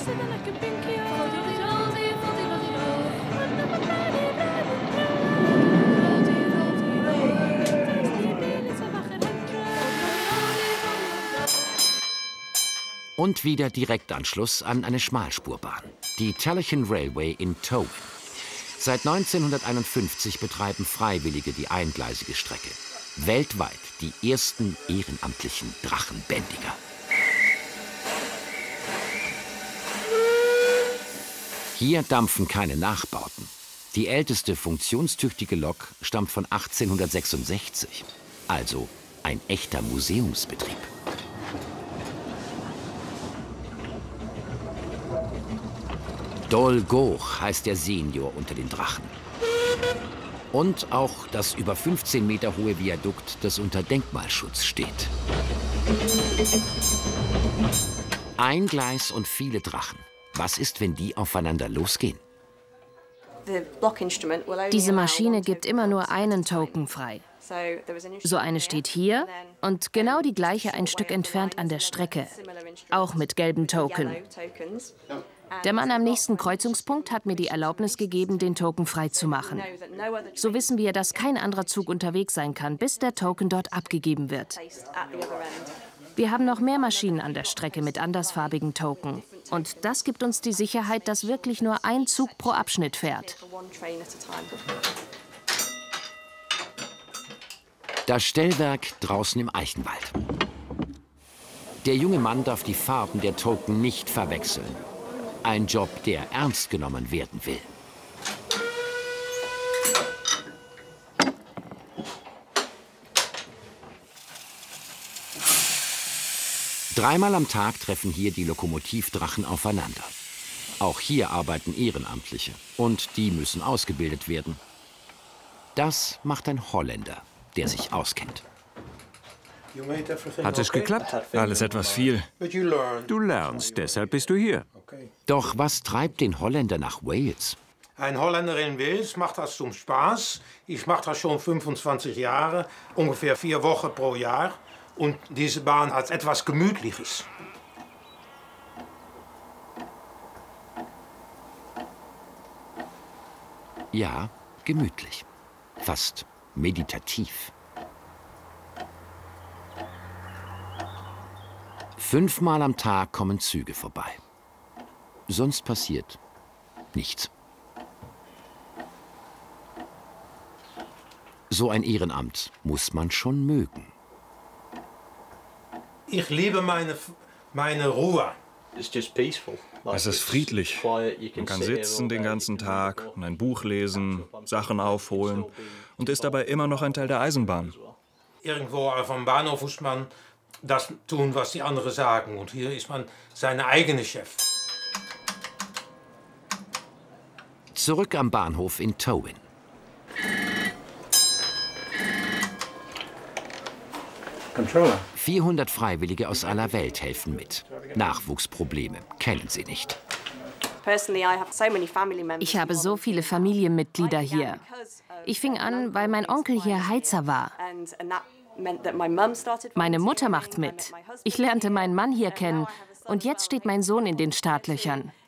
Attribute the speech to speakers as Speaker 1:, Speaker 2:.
Speaker 1: Und wieder Direktanschluss an eine Schmalspurbahn, die Tallaght Railway in Towin. Seit 1951 betreiben Freiwillige die eingleisige Strecke. Weltweit die ersten ehrenamtlichen Drachenbändiger. Hier dampfen keine Nachbauten. Die älteste funktionstüchtige Lok stammt von 1866. Also ein echter Museumsbetrieb. Dol Goch heißt der Senior unter den Drachen. Und auch das über 15 Meter hohe Viadukt, das unter Denkmalschutz steht. Ein Gleis und viele Drachen. Was ist, wenn die aufeinander losgehen?
Speaker 2: Diese Maschine gibt immer nur einen Token frei. So eine steht hier und genau die gleiche ein Stück entfernt an der Strecke, auch mit gelben Token. Der Mann am nächsten Kreuzungspunkt hat mir die Erlaubnis gegeben, den Token freizumachen. So wissen wir, dass kein anderer Zug unterwegs sein kann, bis der Token dort abgegeben wird. Wir haben noch mehr Maschinen an der Strecke mit andersfarbigen Token. Und das gibt uns die Sicherheit, dass wirklich nur ein Zug pro Abschnitt fährt.
Speaker 1: Das Stellwerk draußen im Eichenwald. Der junge Mann darf die Farben der Token nicht verwechseln. Ein Job, der ernst genommen werden will. Dreimal am Tag treffen hier die Lokomotivdrachen aufeinander. Auch hier arbeiten Ehrenamtliche und die müssen ausgebildet werden. Das macht ein Holländer, der sich auskennt.
Speaker 3: Hat es geklappt? Alles etwas viel. Du lernst, deshalb bist du hier.
Speaker 1: Doch was treibt den Holländer nach Wales?
Speaker 4: Ein Holländer in Wales macht das zum Spaß. Ich mache das schon 25 Jahre, ungefähr 4 Wochen pro Jahr. Und diese Bahn hat etwas Gemütliches.
Speaker 1: Ja, gemütlich. Fast meditativ. 5-mal am Tag kommen Züge vorbei. Sonst passiert nichts. So ein Ehrenamt muss man schon mögen.
Speaker 4: Ich liebe meine Ruhe.
Speaker 3: Es ist friedlich. Man kann sitzen den ganzen Tag und ein Buch lesen, Sachen aufholen und ist dabei immer noch ein Teil der Eisenbahn.
Speaker 4: Irgendwo auf dem Bahnhof muss man das tun, was die anderen sagen. Und hier ist man sein eigener Chef.
Speaker 1: Zurück am Bahnhof in Towin.
Speaker 4: Controller.
Speaker 1: 400 Freiwillige aus aller Welt helfen mit. Nachwuchsprobleme kennen sie nicht.
Speaker 2: Ich habe so viele Familienmitglieder hier. Ich fing an, weil mein Onkel hier Heizer war. Meine Mutter macht mit. Ich lernte meinen Mann hier kennen und jetzt steht mein Sohn in den Startlöchern.